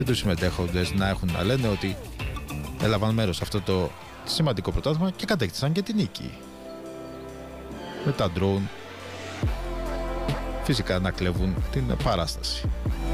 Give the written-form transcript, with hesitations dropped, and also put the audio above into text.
και τους συμμετέχοντες να έχουν να λένε ότι έλαβαν μέρος σε αυτό το σημαντικό πρωτάθλημα και κατέκτησαν και την νίκη. Με τα ντρόουν φυσικά να κλέβουν την παράσταση.